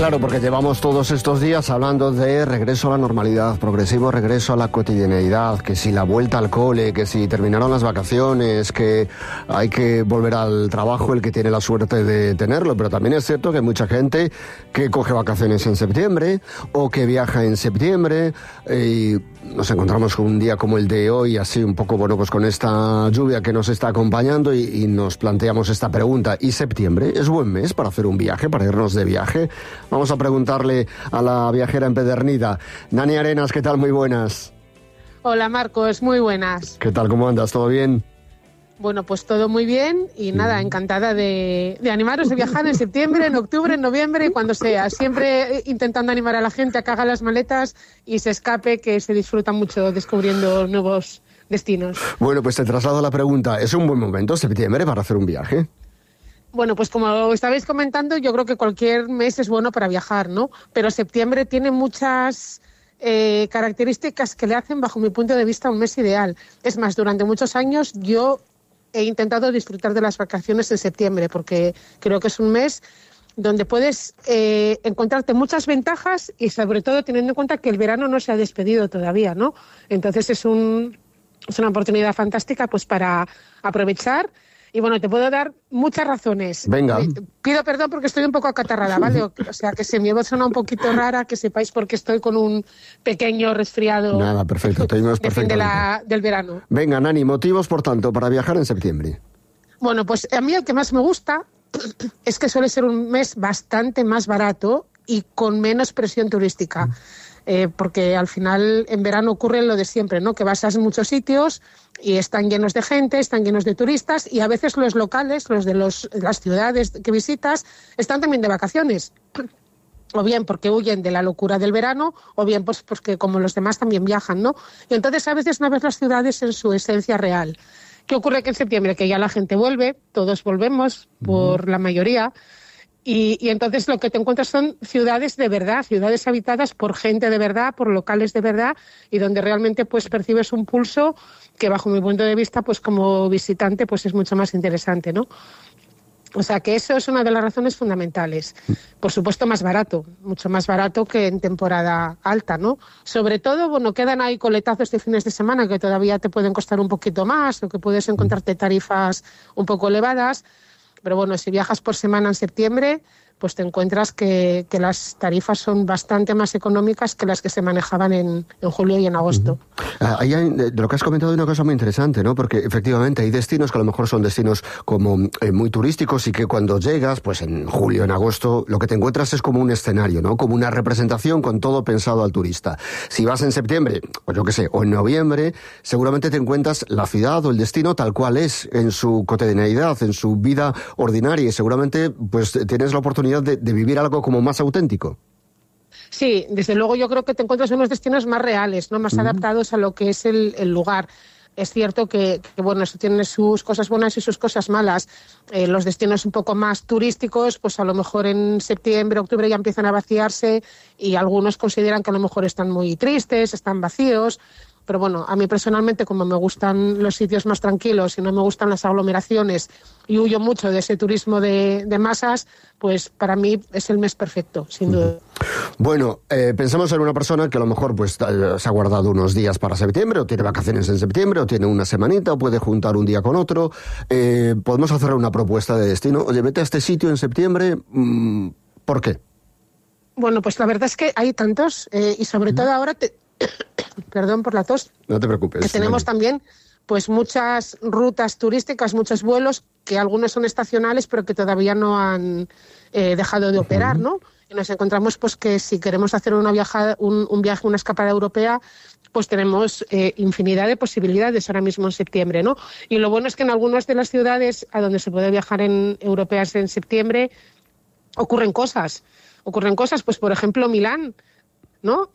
Claro, porque llevamos todos estos días hablando de regreso a la normalidad, progresivo regreso a la cotidianeidad, que si la vuelta al cole, que si terminaron las vacaciones, que hay que volver al trabajo el que tiene la suerte de tenerlo, pero también es cierto que hay mucha gente que coge vacaciones en septiembre o que viaja en septiembre y nos encontramos con un día como el de hoy, así un poco, bueno, pues con esta lluvia que nos está acompañando y nos planteamos esta pregunta. ¿Y septiembre es buen mes para hacer un viaje, para irnos de viaje? Vamos a preguntarle a la viajera empedernida. Nani Arenas, ¿qué tal? Muy buenas. Hola Marcos, muy buenas. ¿Qué tal? ¿Cómo andas? ¿Todo bien? Bueno, pues todo muy bien y nada, encantada de animaros a viajar en septiembre, en octubre, en noviembre, cuando sea. Siempre intentando animar a la gente a que haga las maletas y se escape, que se disfruta mucho descubriendo nuevos destinos. Bueno, pues te traslado la pregunta. ¿Es un buen momento septiembre para hacer un viaje? Bueno, pues como estabais comentando, yo creo que cualquier mes es bueno para viajar, ¿no? Pero septiembre tiene muchas características que le hacen, bajo mi punto de vista, un mes ideal. Es más, durante muchos años yo he intentado disfrutar de las vacaciones en septiembre, porque creo que es un mes donde puedes encontrarte muchas ventajas y sobre todo teniendo en cuenta que el verano no se ha despedido todavía, ¿no? Entonces es una oportunidad fantástica pues para aprovechar. Y bueno, te puedo dar muchas razones. Venga. Pido perdón porque estoy un poco acatarrada, ¿vale? O sea, que si mi voz suena un poquito rara, que sepáis porque estoy con un pequeño resfriado. Nada, perfecto, te oímos perfectamente. Del verano. Venga, Nani, motivos, por tanto, para viajar en septiembre. Bueno, pues a mí el que más me gusta es que suele ser un mes bastante más barato y con menos presión turística. Porque al final en verano ocurre lo de siempre, ¿no? Que vas a muchos sitios y están llenos de gente, están llenos de turistas y a veces los locales, los de las ciudades que visitas, están también de vacaciones. O bien porque huyen de la locura del verano, o bien pues porque como los demás también viajan, ¿no? Y entonces a veces no ves las ciudades en su esencia real. ¿Qué ocurre? Que en septiembre, que ya la gente vuelve, todos volvemos, por la mayoría. Y entonces lo que te encuentras son ciudades de verdad, ciudades habitadas por gente de verdad, por locales de verdad, y donde realmente pues percibes un pulso que bajo mi punto de vista pues como visitante pues es mucho más interesante, ¿no? O sea que eso es una de las razones fundamentales. Por supuesto más barato, mucho más barato que en temporada alta, ¿no? Sobre todo, bueno, quedan ahí coletazos de fines de semana que todavía te pueden costar un poquito más o que puedes encontrarte tarifas un poco elevadas. Pero bueno, si viajas por semana en septiembre, pues te encuentras que las tarifas son bastante más económicas que las que se manejaban en julio y en agosto. Ahí de lo que has comentado hay una cosa muy interesante, ¿no? Porque efectivamente hay destinos que a lo mejor son destinos como muy turísticos y que cuando llegas, pues en julio, en agosto, lo que te encuentras es como un escenario, ¿no? Como una representación con todo pensado al turista. Si vas en septiembre, o yo qué sé, o en noviembre, seguramente te encuentras la ciudad o el destino tal cual es, en su cotidianeidad, en su vida ordinaria, y seguramente pues tienes la oportunidad de vivir algo como más auténtico. Sí, desde luego yo creo que te encuentras unos destinos más reales, ¿no? Más adaptados a lo que es el lugar. Es cierto que bueno, eso tiene sus cosas buenas y sus cosas malas. Los destinos un poco más turísticos, pues a lo mejor en septiembre, octubre ya empiezan a vaciarse y algunos consideran que a lo mejor están muy tristes, están vacíos. Pero bueno, a mí personalmente, como me gustan los sitios más tranquilos y no me gustan las aglomeraciones y huyo mucho de ese turismo de masas, pues para mí es el mes perfecto, sin duda. Bueno, pensamos en una persona que a lo mejor pues se ha guardado unos días para septiembre, o tiene vacaciones en septiembre, o tiene una semanita, o puede juntar un día con otro. Podemos hacer una propuesta de destino. Oye, vete a este sitio en septiembre. ¿Por qué? Bueno, pues la verdad es que hay tantos y sobre todo ahora... Perdón por la tos. No te preocupes. Que tenemos también pues muchas rutas turísticas, muchos vuelos, que algunos son estacionales, pero que todavía no han dejado de operar, ¿no? Y nos encontramos pues que si queremos hacer un viaje, una escapada europea, pues tenemos infinidad de posibilidades ahora mismo en septiembre, ¿no? Y lo bueno es que en algunas de las ciudades a donde se puede viajar europeas en septiembre ocurren cosas, pues por ejemplo Milán, ¿no?